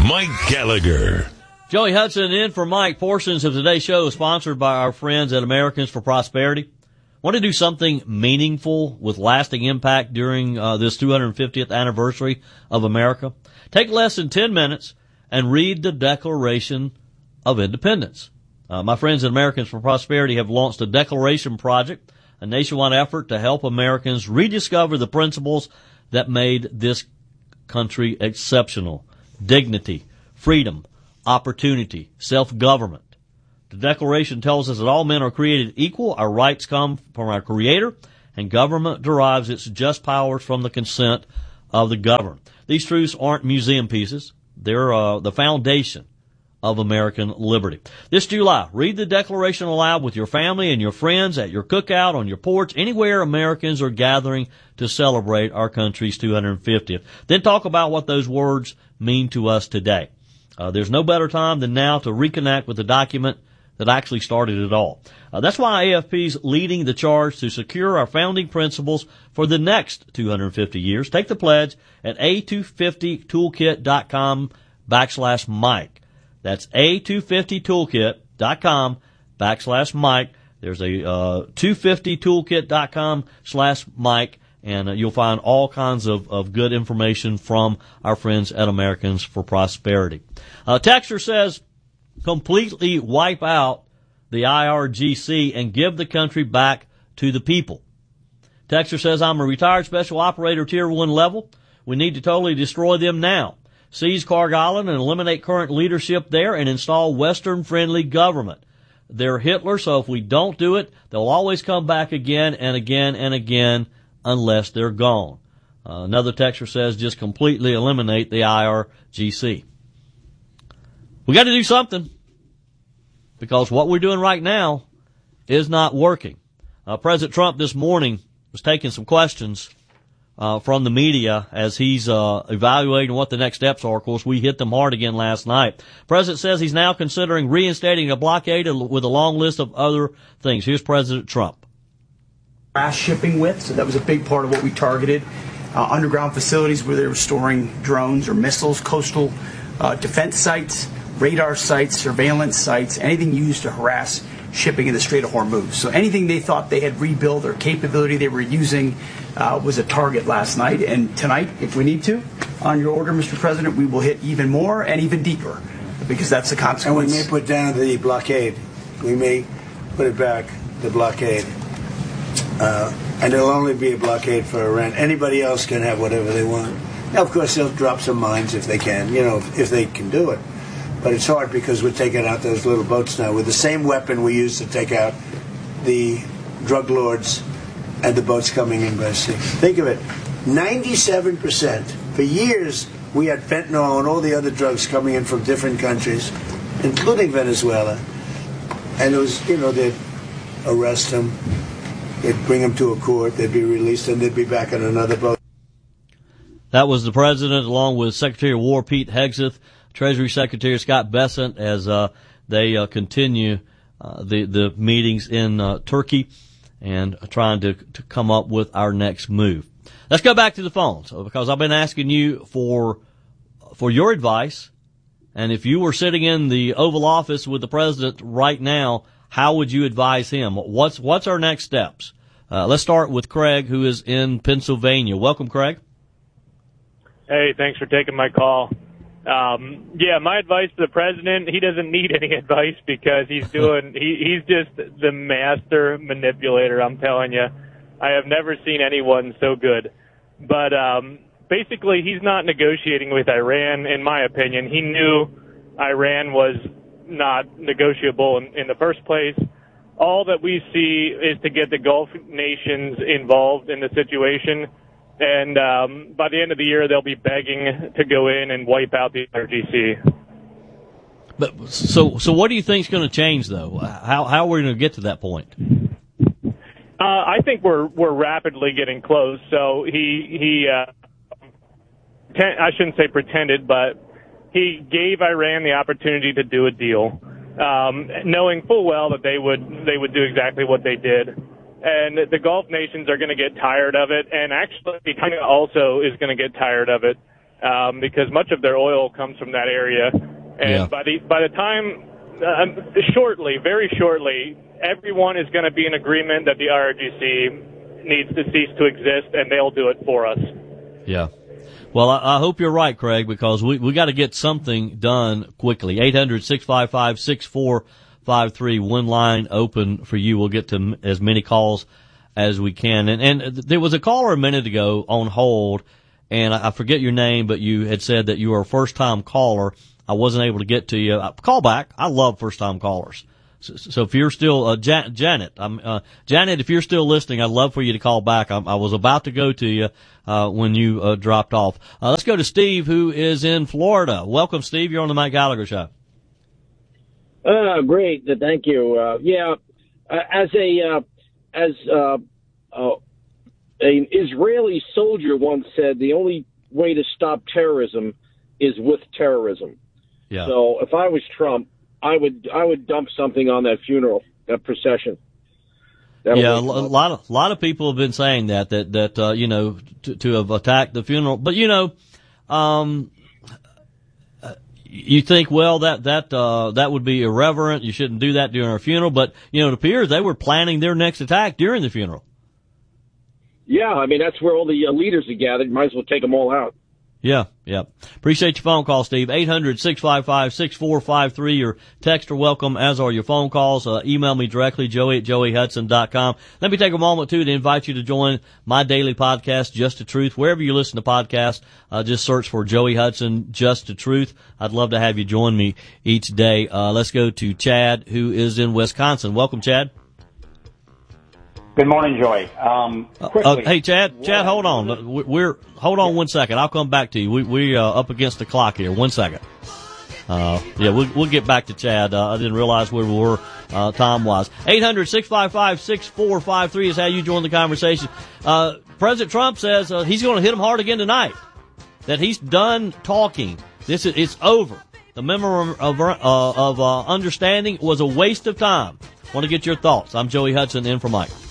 Mike Gallagher. Joey Hudson in for Mike. Portions of today's show is sponsored by our friends at Americans for Prosperity. Want to do something meaningful with lasting impact during this 250th anniversary of America? Take less than 10 minutes and read the Declaration of Independence. My friends at Americans for Prosperity have launched a Declaration Project, a nationwide effort to help Americans rediscover the principles that made this country exceptional. Dignity, freedom, opportunity, self-government. The Declaration tells us that all men are created equal, our rights come from our Creator, and government derives its just powers from the consent of the governed. These truths aren't museum pieces. They're the foundation of American liberty. This July, read the Declaration aloud with your family and your friends at your cookout, on your porch, anywhere Americans are gathering to celebrate our country's 250th. Then talk about what those words mean to us today. There's no better time than now to reconnect with the document that actually started it all. That's why AFP's leading the charge to secure our founding principles for the next 250 years. Take the pledge at a250toolkit.com/Mike. That's a250toolkit.com/Mike. There's a 250toolkit.com/Mike. And you'll find all kinds of good information from our friends at Americans for Prosperity. Texter says, completely wipe out the IRGC and give the country back to the people. Texter says, I'm a retired special operator Tier 1 level. We need to totally destroy them now. Seize Clark Island and eliminate current leadership there and install Western-friendly government. They're Hitler, so if we don't do it, they'll always come back again and again and again unless they're gone. Another texter says just completely eliminate the IRGC. We got to do something because what we're doing right now is not working. President Trump this morning was taking some questions from the media as he's evaluating what the next steps are. Of course, we hit them hard again last night. President says he's now considering reinstating a blockade with a long list of other things. Here's President Trump. Shipping with, so that was a big part of what we targeted. Underground facilities where they were storing drones or missiles, coastal defense sites, radar sites, surveillance sites, anything used to harass shipping in the Strait of Hormuz. So anything they thought they had rebuilt or capability they were using was a target last night. And tonight, if we need to, on your order, Mr. President, we will hit even more and even deeper because that's the consequence. And we may put down the blockade. We may put it back, the blockade. And it'll only be a blockade for Iran. Anybody else can have whatever they want. Now, of course, they'll drop some mines if they can, if they can do it. But it's hard because we're taking out those little boats now with the same weapon we used to take out the drug lords and the boats coming in by sea. Think of it, 97%. For years, we had fentanyl and all the other drugs coming in from different countries, including Venezuela. And it was, they'd arrest them. They'd bring them to a court, they'd be released, and they'd be back on another boat. That was the president, along with Secretary of War Pete Hegseth, Treasury Secretary Scott Bessent, as they continue the meetings in Turkey and trying to come up with our next move. Let's go back to the phones, because I've been asking you for your advice, and if you were sitting in the Oval Office with the president right now, how would you advise him? What's our next steps? Let's start with Craig, who is in Pennsylvania. Welcome, Craig. Hey, thanks for taking my call. My advice to the president, he doesn't need any advice because he's just the master manipulator, I'm telling you. I have never seen anyone so good. But basically, he's not negotiating with Iran, in my opinion. He knew Iran was not negotiable in the first place. All that we see is to get the Gulf nations involved in the situation, and by the end of the year, they'll be begging to go in and wipe out the IRGC. But so what do you think is going to change, though? How are we going to get to that point? I think we're rapidly getting close. So I shouldn't say pretended, but he gave Iran the opportunity to do a deal, knowing full well that they would do exactly what they did. And the Gulf nations are going to get tired of it, and actually China also is going to get tired of it. because much of their oil comes from that area. And by the time, very shortly, everyone is going to be in agreement that the IRGC needs to cease to exist, and they'll do it for us. Yeah. Well, I hope you're right, Craig, because we got to get something done quickly. 800-655-6453, one line open for you. We'll get to as many calls as we can. And there was a caller a minute ago on hold, and I forget your name, but you had said that you were a first-time caller. I wasn't able to get to you. Call back. I love first-time callers. So if you're still, Janet, Janet, if you're still listening, I'd love for you to call back. I was about to go to you, when you, dropped off. Let's go to Steve, who is in Florida. Welcome, Steve. You're on the Mike Gallagher Show. Great. Thank you. An Israeli soldier once said, the only way to stop terrorism is with terrorism. Yeah. So if I was Trump, I would dump something on that funeral, that procession. A lot of people have been saying that to have attacked the funeral. But you think, well, that would be irreverent. You shouldn't do that during our funeral. But it appears they were planning their next attack during the funeral. Yeah, I mean that's where all the leaders are gathered. Might as well take them all out. Yeah. Appreciate your phone call, Steve. 800-655-6453. Your texts are welcome, as are your phone calls. Email me directly, joey@joeyhudson.com. Let me take a moment, too, to invite you to join my daily podcast, Just the Truth. Wherever you listen to podcasts, just search for Joey Hudson, Just the Truth. I'd love to have you join me each day. Let's go to Chad, who is in Wisconsin. Welcome, Chad. Good morning, Joey. Quickly. Hey, Chad, hold on. Hold on 1 second. I'll come back to you. We're up against the clock here. 1 second. We'll get back to Chad. I didn't realize where we were, time-wise. 800-655-6453 is how you join the conversation. President Trump says, he's going to hit them hard again tonight. That he's done talking. It's over. The memorandum of understanding was a waste of time. Want to get your thoughts. I'm Joey Hudson in for Mike.